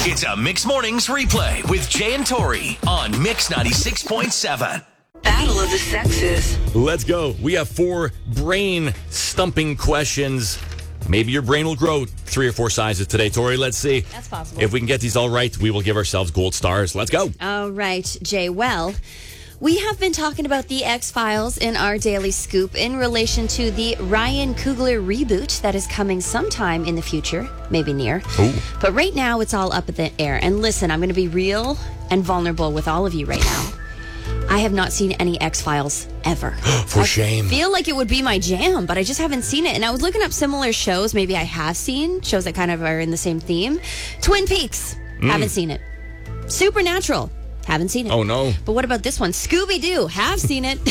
It's a Mix Mornings replay with Jay and Tori on Mix 96.7. Battle of the Sexes. Let's go. We have 4 brain-stumping questions. Maybe your brain will grow 3 or 4 sizes today, Tori. Let's see. That's possible. If we can get these all right, we will give ourselves gold stars. Let's go. All right, Jay. Well, we have been talking about the X-Files in our Daily Scoop in relation to the Ryan Coogler reboot that is coming sometime in the future, maybe near. Ooh. But right now, it's all up in the air. And listen, I'm going to be real and vulnerable with all of you right now. I have not seen any X-Files ever. For shame. I feel like it would be my jam, but I just haven't seen it. And I was looking up similar shows. Maybe I have seen shows that kind of are in the same theme. Twin Peaks. Haven't seen it. Supernatural. Haven't seen it. Oh, no. But what about this one? Scooby-Doo. Have seen it.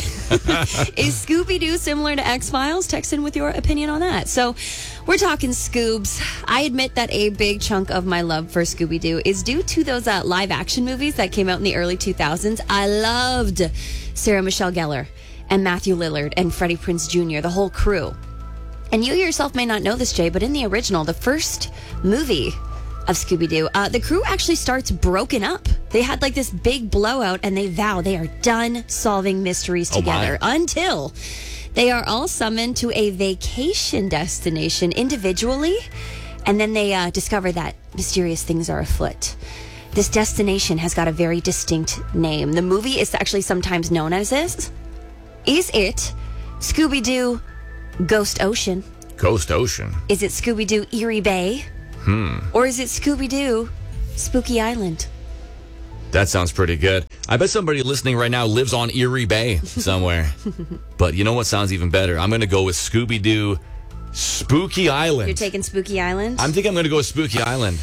Is Scooby-Doo similar to X-Files? Text in with your opinion on that. So we're talking Scoobs. I admit that a big chunk of my love for Scooby-Doo is due to those live action movies that came out in the early 2000s. I loved Sarah Michelle Gellar and Matthew Lillard and Freddie Prinze Jr., the whole crew. And you yourself may not know this, Jay, but in the original, the first movie of Scooby-Doo, the crew actually starts broken up. They had like this big blowout and they vow they are done solving mysteries together until they are all summoned to a vacation destination individually, and then they discover that mysterious things are afoot. This destination has got a very distinct name. The movie is actually sometimes known as this. Is it Scooby-Doo Ghost Ocean? Ghost Ocean. Is it Scooby-Doo Erie Bay? Or is it Scooby-Doo Spooky Island? That sounds pretty good. I bet somebody listening right now lives on Erie Bay somewhere. But you know what sounds even better? I'm going to go with Scooby-Doo Spooky Island. You're taking Spooky Island? I'm thinking I'm going to go with Spooky Island.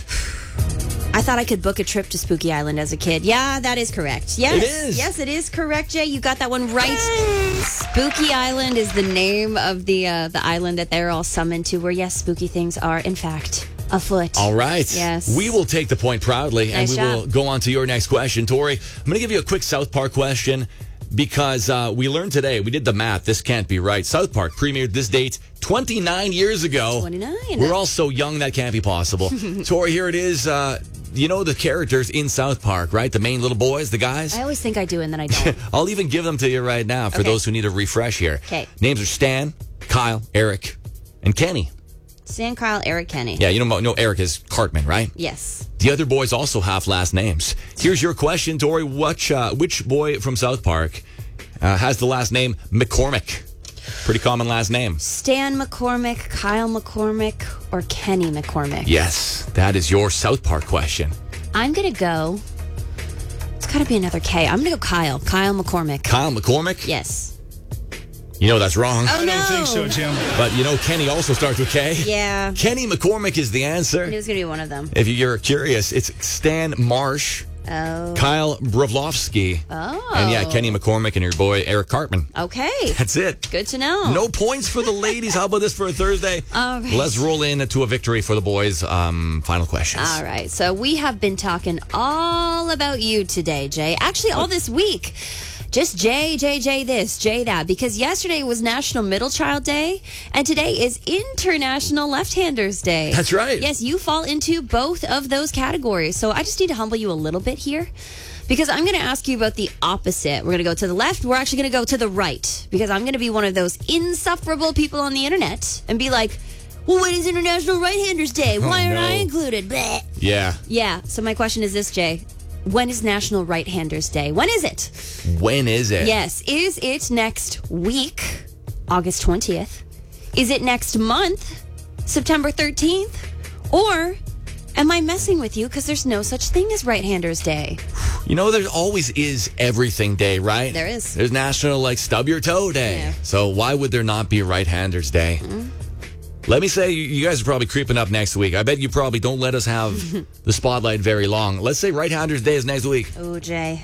I thought I could book a trip to Spooky Island as a kid. Yeah, that is correct. Yes. It is. Yes, it is correct, Jay. You got that one right. Spooky Island is the name of the island that they're all summoned to, where, yes, spooky things are, in fact, afoot. All right. Yes. We will take the point proudly, and Nice we will job. go on to your next question. Tori, I'm going to give you a quick South Park question because we learned today, we did the math, this can't be right. South Park premiered this date 29 years ago. 29. We're all so young, that can't be possible. Tori, here it is. You know the characters in South Park, right? The main little boys, the guys? I always think I do, and then I don't. I'll even give them to you right now for Okay. those who need a refresh here. Okay. Names are Stan, Kyle, Eric, and Kenny. Stan, Kyle, Eric, Kenny. Yeah, you know Eric is Cartman, right? Yes. The other boys also have last names. Here's your question, Tori. Which boy from South Park has the last name McCormick? Pretty common last name. Stan McCormick, Kyle McCormick, or Kenny McCormick? Yes, that is your South Park question. I'm going to go... It's got to be another K. I'm going to go Kyle. Kyle McCormick. Kyle McCormick? Yes. You know that's wrong. Oh, no. I don't think so, Jim. But you know Kenny also starts with K. Yeah. Kenny McCormick is the It answer. was going to be one of them. If you're curious, it's Stan Marsh, Oh. Kyle Bravlovsky, Oh. and yeah, Kenny McCormick and your boy Eric Cartman. Okay. That's it. Good to know. No points for the ladies. How about this for a Thursday? All right. Let's roll into a victory for the boys. Final questions. All right. So we have been talking all about you today, Jay. Actually, all this week. Just Jay this, Jay that. Because yesterday was National Middle Child Day, and today is International Left-Handers Day. That's right. Yes, you fall into both of those categories. So I just need to humble you a little bit here, because I'm going to ask you about the opposite. We're going to go to the left. We're actually going to go to the right, because I'm going to be one of those insufferable people on the internet and be like, well, when is International Right-Handers Day? Why aren't I included? Bleh. Yeah. Yeah. So my question is this, Jay. When is National Right-Handers Day? When is it? When is it? Yes. Is it next week, August 20th? Is it next month, September 13th? Or am I messing with you because there's no such thing as Right-Handers Day? You know, there always is Everything Day, right? There is. There's National, Stub Your Toe Day. Yeah. So why would there not be Right-Handers Day? Let me say, you guys are probably creeping up next week. I bet you probably don't let us have the spotlight very long. Let's say Right-Handers Day is next week. Oh, Jay.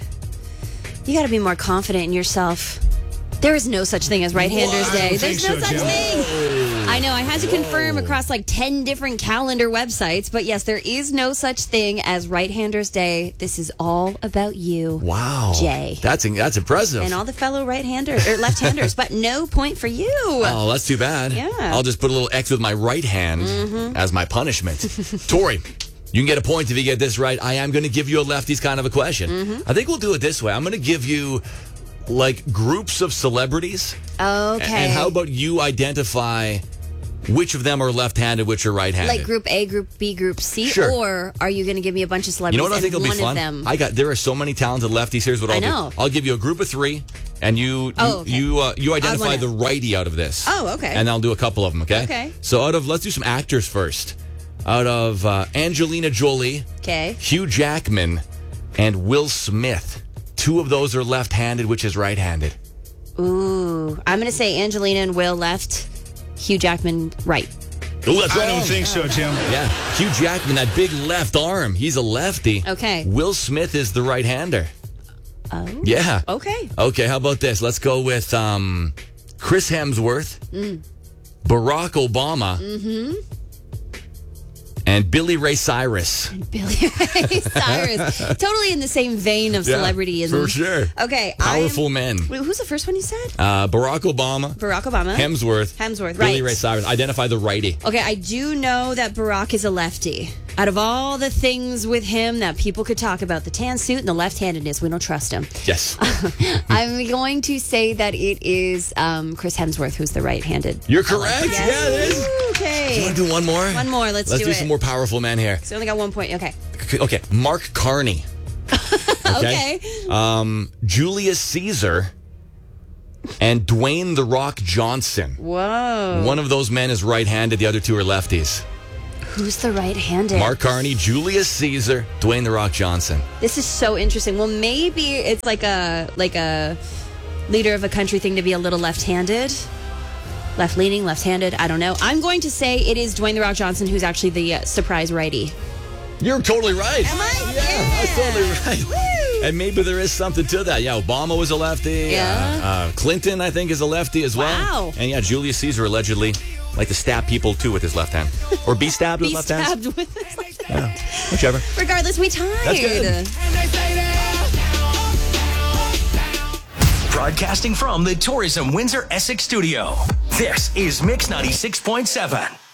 You got to be more confident in yourself. There is no such thing as Right-Handers Day. There's no such thing. I know. I had to confirm across 10 different calendar websites. But yes, there is no such thing as Right-Handers Day. This is all about you. Wow. Jay. That's impressive. And all the fellow right-handers, or left-handers. But no point for you. Oh, that's too bad. Yeah. I'll just put a little X with my right hand as my punishment. Tori, You can get a point if you get this right. I am going to give you a lefties kind of a question. Mm-hmm. I think we'll do it this way. I'm going to give you like groups of celebrities. Okay. And how about you identify which of them are left-handed, which are right-handed? Like Group A, Group B, Group C? Sure. Or are you going to give me a bunch of celebrities? You know what I think will be one fun? Of them? There are so many talented lefties. Here's what I'll know. do. I'll give you a group of 3, and you identify the righty out of this. Oh, okay. And I'll do a couple of them. Okay. Okay. So let's do some actors first. Out of Angelina Jolie, Okay. Hugh Jackman, and Will Smith. 2 of those are left-handed. Which is right-handed? Ooh. I'm going to say Angelina and Will left, Hugh Jackman right. Ooh, that's I wrong. don't think so, Jim. Yeah, Hugh Jackman, that big left arm. He's a lefty. Okay. Will Smith is the right-hander. Oh. Yeah. Okay. Okay, how about this? Let's go with Chris Hemsworth, Barack Obama, and Billy Ray Cyrus. Billy Ray Cyrus. Totally in the same vein of celebrityism. For sure. Okay. Powerful men. Wait, who's the first one you said? Barack Obama, Barack Obama. Hemsworth, Billy right. Ray Cyrus. Identify the righty. Okay, I do know that Barack is a lefty. Out of all the things with him that people could talk about, the tan suit and the left-handedness, we don't trust him. Yes. I'm going to say that it is Chris Hemsworth who's the right-handed. You're correct. Yes. Yeah, it is. Okay. Do you want to do one more? One more. Let's do do it. some more powerful men here. So I only got 1 point. Okay. Okay, Mark Carney. Okay. Julius Caesar and Dwayne The Rock Johnson. Whoa. One of those men is right-handed. The other 2 are lefties. Who's the right-handed? Mark Carney, Julius Caesar, Dwayne The Rock Johnson. This is so interesting. Well, maybe it's like a leader of a country thing to be a little left-handed. Left-leaning, left-handed. I don't know. I'm going to say it is Dwayne The Rock Johnson who's actually the surprise righty. You're totally right. Am I? Yeah, that's totally right. Woo! And maybe there is something to that. Yeah, Obama was a lefty. Yeah. Clinton, I think, is a lefty as well. Wow. And yeah, Julius Caesar allegedly like to stab people too with his left hand. Or be stabbed with Be left hand. stabbed with his left hand. Yeah, whichever. Regardless, we tied. That's good. Broadcasting from the Tourism Windsor Essex studio. This is Mix 96.7.